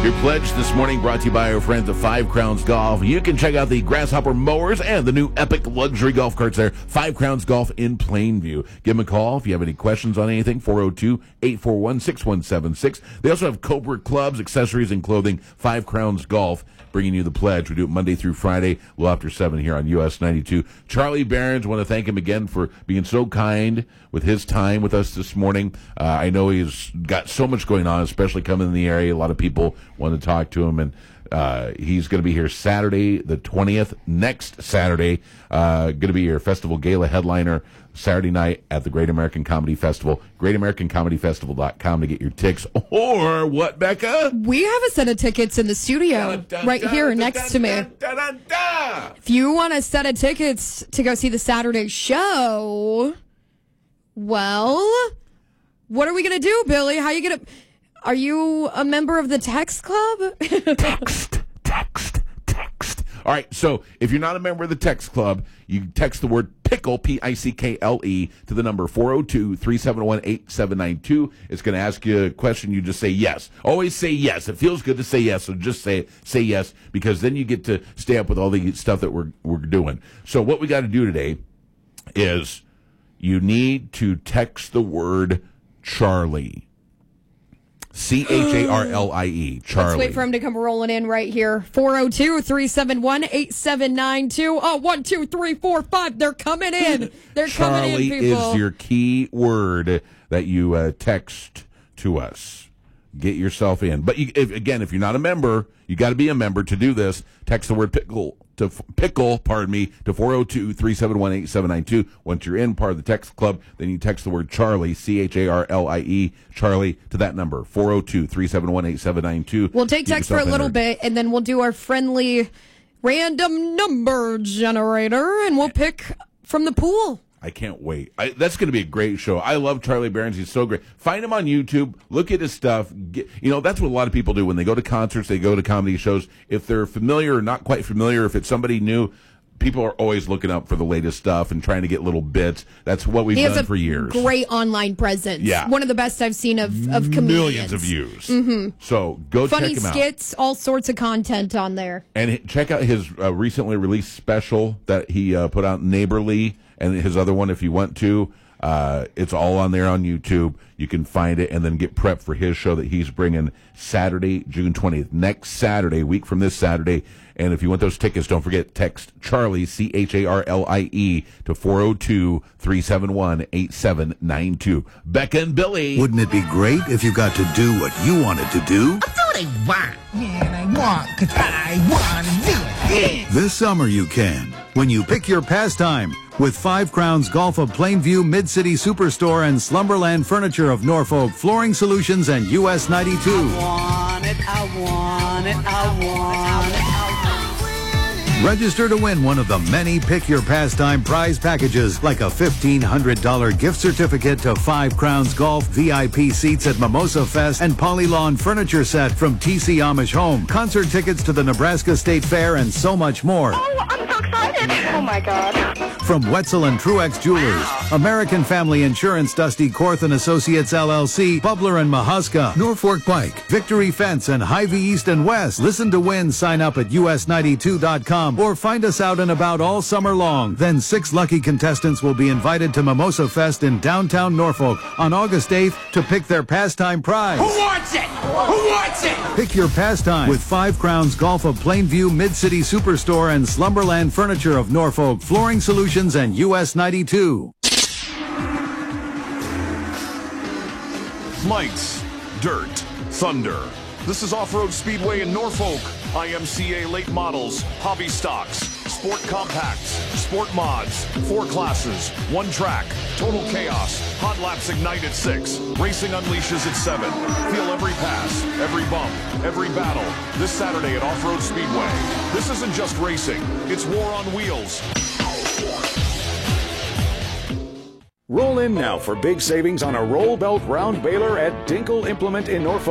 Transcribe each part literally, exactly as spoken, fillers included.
Your pledge this morning brought to you by our friends at Five Crowns Golf. You can check out the Grasshopper mowers and the new Epic luxury golf carts there. Five Crowns Golf in Plainview. Give them a call if you have any questions on anything. four oh two, eight four one, six one seven six. They also have Cobra clubs, accessories, and clothing. Five Crowns Golf bringing you the pledge. We do it Monday through Friday, a little after seven here on U S ninety-two. Charlie Behrens, want to thank him again for being so kind with his time with us this morning. Uh, I know he's got so much going on, especially coming in the area. A lot of people want to talk to him, and uh, he's going to be here Saturday the twentieth, next Saturday. Uh, going to be your Festival Gala headliner Saturday night at the Great American Comedy Festival. great american comedy festival dot com to get your tickets. Or what, Becca? We have a set of tickets in the studio dun, dun, right dun, here dun, next dun, to me. Dun, dun, dun, dun. If you want a set of tickets to go see the Saturday show, well, what are we going to do, Billy? How are you going to... Are you a member of the text club? Text, text, text. All right, so if you're not a member of the text club, you text the word pickle, P I C K L E, to the number four oh two, three seven one, eight seven nine two. It's going to ask you a question. You just say yes. Always say yes. It feels good to say yes, so just say say yes, because then you get to stay up with all the stuff that we're we're doing. So what we got to do today is you need to text the word Charlie. C H A R L I E, Charlie. Let's wait for him to come rolling in right here. four oh two, three seven one, eight seven nine two. Oh, one, two, three, four, five. They're coming in. They're Charlie coming in, people. Is your key word that you uh, text to us. Get yourself in. But you, if, again, if you're not a member, you got to be a member to do this. Text the word pickle to pickle, pardon me, to four oh two, three seven one, eight seven nine two. Once you're in part of the text club, then you text the word Charlie, C H A R L I E, Charlie, to that number, four oh two, three seven one, eight seven nine two. We'll take text for a little bit, and then we'll do our friendly random number generator, and we'll pick from the pool. I can't wait. I, that's going to be a great show. I love Charlie Behrens. He's so great. Find him on YouTube. Look at his stuff. Get, you know, that's what a lot of people do when they go to concerts, they go to comedy shows. If they're familiar or not quite familiar, if it's somebody new, people are always looking up for the latest stuff and trying to get little bits. That's what we've he done has a for years. Great online presence. Yeah. One of the best I've seen of, of comedians. Millions of views. Mm-hmm. So go Funny check him out. Funny skits, all sorts of content on there. And check out his uh, recently released special that he uh, put out, Neighborly, and his other one if you want to. Uh, it's all on there on YouTube. You can find it and then get prepped for his show that he's bringing Saturday, June twentieth. Next Saturday, a week from this Saturday. And if you want those tickets, don't forget, text Charlie, C H A R L I E, to four oh two, three seven one, eight seven nine two. Becca and Billy. Wouldn't it be great if you got to do what you wanted to do? I do what I want. Yeah, and I want because I want to do it. Yeah. This summer you can, when you pick your pastime with Five Crowns Golf of Plainview, Mid-City Superstore, and Slumberland Furniture of Norfolk, Flooring Solutions, and U S ninety-two. I want it, I want it, I want it, I want it. Register to win one of the many Pick Your Pastime prize packages, like a fifteen hundred dollars gift certificate to Five Crowns Golf, V I P seats at Mimosa Fest, and Polylawn furniture set from T C Amish Home, concert tickets to the Nebraska State Fair, and so much more. Oh, I'm so excited. Oh, my God. From Wetzel and Truex Jewelers, American Family Insurance, Dusty Korth and Associates L L C, Bubler and Mahuska, Norfolk Bike, Victory Fence, and Hy-Vee East and West. Listen to win. Sign up at U S ninety-two dot com or find us out and about all summer long. Then six lucky contestants will be invited to Mimosa Fest in downtown Norfolk on August eighth to pick their pastime prize. Who wants it? Who wants it? Pick your pastime with Five Crowns Golf of Plainview, Mid-City Superstore, and Slumberland Furniture of Norfolk, Flooring Solutions, and U S ninety-two. Lights, dirt, thunder. This is Off-Road Speedway in Norfolk. I M C A late models, hobby stocks, sport compacts, sport mods, four classes, one track, total chaos, hot laps ignite at six, racing unleashes at seven. Feel every pass, every bump, every battle this Saturday at Off-Road Speedway. This isn't just racing, it's war on wheels. Roll in now for big savings on a roll belt round baler at Dinkle Implement in Norfolk.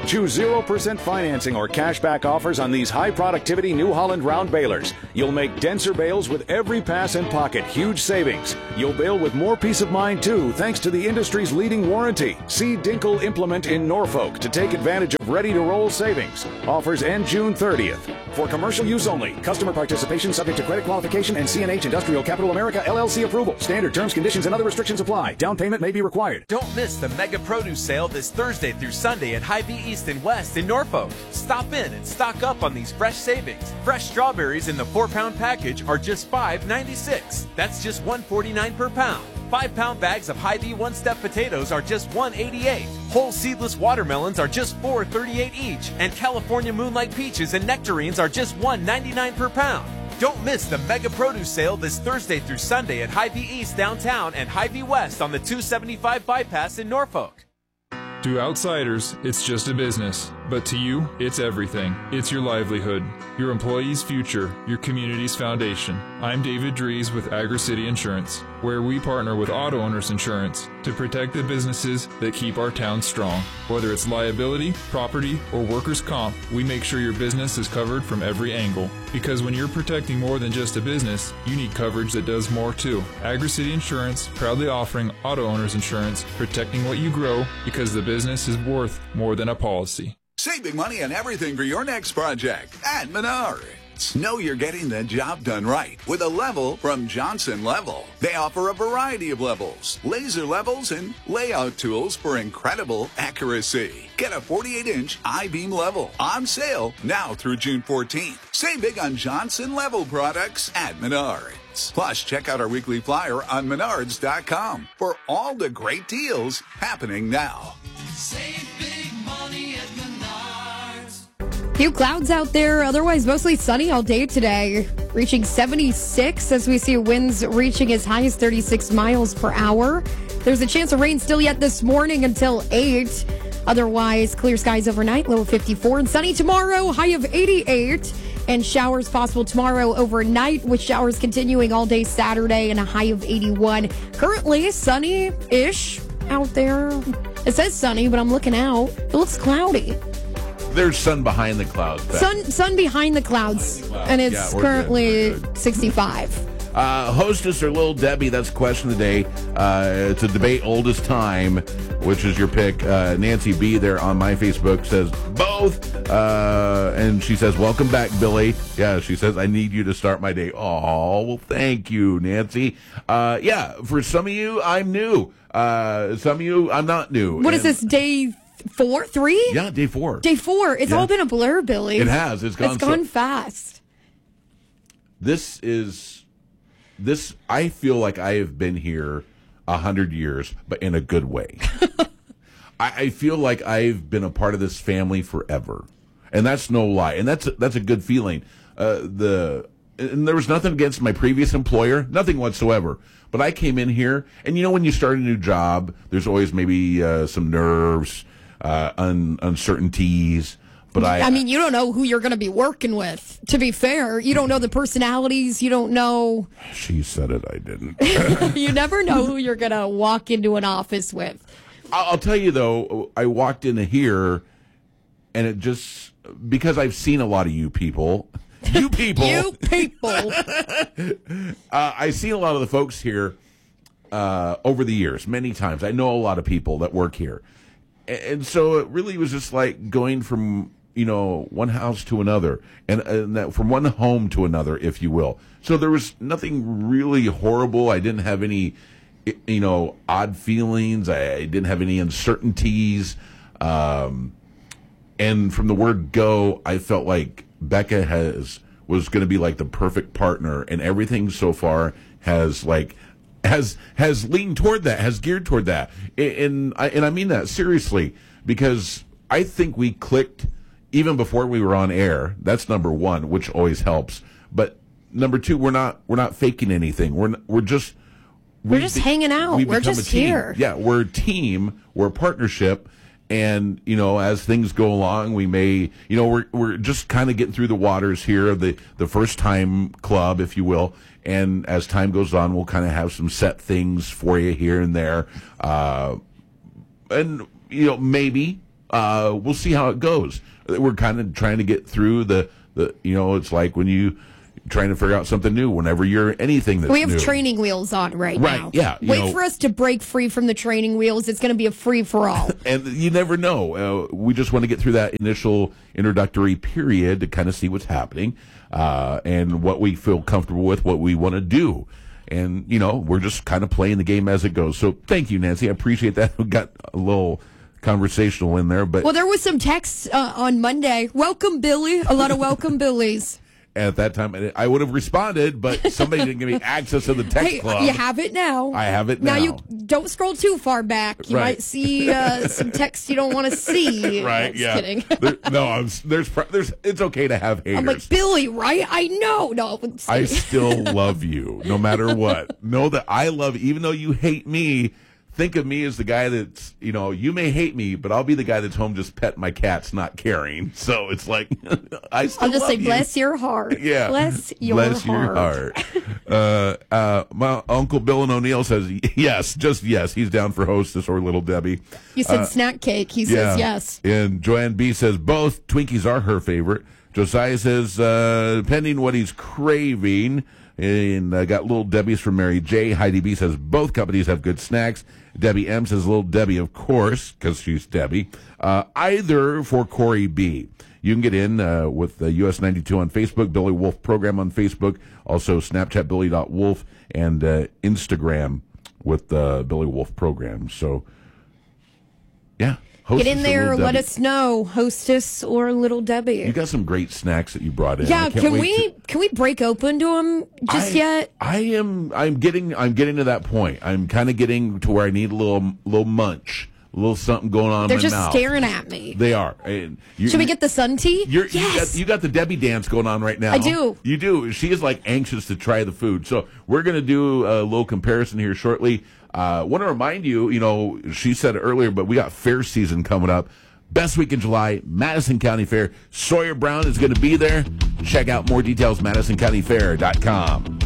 Choose zero percent financing or cashback offers on these high-productivity New Holland round balers. You'll make denser bales with every pass and pocket. Huge savings. You'll bale with more peace of mind, too, thanks to the industry's leading warranty. See Dinkle Implement in Norfolk to take advantage of ready-to-roll savings. Offers end June thirtieth. For commercial use only. Customer participation subject to credit qualification and C N H Industrial Capital America L L C approval. Standard terms, conditions, and other restrictions apply. Down payment may be required. Don't miss the mega produce sale this Thursday through Sunday at Hy-Vee East and West in Norfolk. Stop in and stock up on these fresh savings. Fresh strawberries in the four-pound package are just five ninety-six. That's just one forty-nine per pound. Five-pound bags of Hy-Vee one-step potatoes are just one eighty-eight. Whole seedless watermelons are just four thirty-eight each. And California Moonlight peaches and nectarines are just one ninety-nine per pound. Don't miss the mega produce sale this Thursday through Sunday at Hy-Vee East downtown and Hy-Vee West on the two seventy-five bypass in Norfolk. To outsiders, it's just a business, but to you, it's everything. It's your livelihood, your employees' future, your community's foundation. I'm David Dries with Agri-City Insurance, where we partner with Auto Owners Insurance to protect the businesses that keep our town strong. Whether it's liability, property, or workers' comp, we make sure your business is covered from every angle. Because when you're protecting more than just a business, you need coverage that does more too. Agri-City Insurance, proudly offering Auto Owners Insurance, protecting what you grow because the business is worth more than a policy. Save big money on everything for your next project at Menards. Know you're getting the job done right with a level from Johnson Level. They offer a variety of levels, laser levels, and layout tools for incredible accuracy. Get a forty-eight inch I-beam level on sale now through June fourteenth. Save big on Johnson Level products at Menards. Plus, check out our weekly flyer on menards dot com for all the great deals happening now. Save big money at Menards. Few clouds out there, otherwise mostly sunny all day today, reaching seventy-six as we see winds reaching as high as thirty-six miles per hour. There's a chance of rain still yet this morning until eight. Otherwise, clear skies overnight, low of fifty-four, and sunny tomorrow, high of eighty-eight. And showers possible tomorrow overnight, with showers continuing all day Saturday and a high of eighty-one. Currently, sunny-ish out there. It says sunny, but I'm looking out. It looks cloudy. There's sun behind the clouds. Sun sun behind the clouds, behind the clouds. And it's yeah, currently good. sixty-five. Uh, hostess or Little Debbie, that's question of the day. Uh, it's a debate oldest time, which is your pick. Uh, Nancy B there on my Facebook says both. Uh, and she says, welcome back, Billy. Yeah, she says, I need you to start my day. Oh, well, thank you, Nancy. Uh, yeah, for some of you, I'm new. Uh, some of you, I'm not new. What and, is this, day four, three? Yeah, day four. Day four. It's yeah. all been a blur, Billy. It has. It's gone, it's gone so, fast. This is, this, I feel like I have been here a hundred years, but in a good way. I, I feel like I've been a part of this family forever. And that's no lie. And that's, that's a good feeling. Uh, the, and there was nothing against my previous employer, nothing whatsoever. But I came in here, and you know when you start a new job, there's always maybe uh, some nerves, uh, un- uncertainties. But I, I mean, you don't know who you're going to be working with. To be fair, you don't know the personalities. You don't know. She said it. I didn't. You never know who you're going to walk into an office with. I'll tell you though, I walked into here, and it just because I've seen a lot of you people. You people. You people. uh, I've seen a lot of the folks here uh, over the years, many times. I know a lot of people that work here. And, and so it really was just like going from, you know, one house to another, and, and that, from one home to another, if you will. So there was nothing really horrible. I didn't have any, you know, odd feelings. I, I didn't have any uncertainties. Um, and from the word go, I felt like Becca has was going to be like the perfect partner, and everything so far has like has has leaned toward that, has geared toward that, and I and I mean that seriously, because I think we clicked even before we were on air. That's number one, which always helps. But number two, we're not we're not faking anything. We're we're just we're just be, hanging out. We we're just here. Yeah, we're a team. We're a partnership. And, you know, as things go along, we may, you know, we're we're just kind of getting through the waters here of the, the first time club, if you will. And as time goes on, we'll kind of have some set things for you here and there. Uh, and, you know, maybe uh, we'll see how it goes. We're kind of trying to get through the, the, you know, it's like when you trying to figure out something new whenever you're anything that's We have new. training wheels on right, Right, now. yeah, you Wait know. for us to break free from the training wheels. It's going to be a free-for-all. And you never know. Uh, we just want to get through that initial introductory period to kind of see what's happening uh, and what we feel comfortable with, what we want to do. And, you know, we're just kind of playing the game as it goes. So thank you, Nancy. I appreciate that. We got a little conversational in there. But Well, there was some text uh, on Monday. Welcome, Billy. A lot of welcome Billies. at that time, I would have responded, but somebody didn't give me access to the text Hey, club. you have it now. I have it now. Now you don't scroll too far back. You Right. might see uh, some text you don't want to see. Right? Just Yeah. kidding. There- no, I'm, there's pr- there's. It's okay to have haters. I'm like, Billy, right? I know. No, it's- I still love you, no matter what. Know that I love, even though you hate me. Think of me as the guy that's, you know, you may hate me, but I'll be the guy that's home just petting my cats, not caring. So it's like, I still I'll just love say, you. bless your heart. Yeah. Bless your Bless heart. your heart. uh, uh, my Uncle Bill and O'Neill says, yes, just yes. He's down for hostess or Little Debbie. You said Uh, snack cake. He says yes. And Joanne B says both. Twinkies are her favorite. Josiah says, uh, depending what he's craving. And uh, got Little Debbie's from Mary J. Heidi B says both companies have good snacks. Debbie M says Little Debbie, of course, because she's Debbie. Uh, either for Corey B. You can get in uh, with the U S ninety-two on Facebook, Billy Wolf program on Facebook, also Snapchat Billy dot Wolf, and uh, Instagram with the Billy Wolf program. So, yeah. Get in Hostess or there. Little Let Debbie. us know, Hostess or Little Debbie. You got some great snacks that you brought in. I Yeah, can't can wait we to- can we break open to them just I, yet? I am. I'm getting. I'm getting to that point. I'm kind of getting to where I need a little, little munch, a little something going on They're in my just mouth. staring at me. They are. And you, Should we get the sun tea? You're, yes. you, got, you got the Debbie dance going on right now. I do. You do. She is like anxious to try the food. So we're going to do a little comparison here shortly. I uh, want to remind you, you know, she said it earlier, but we got fair season coming up. Best week in July, Madison County Fair. Sawyer Brown is going to be there. Check out more details, madison county fair dot com.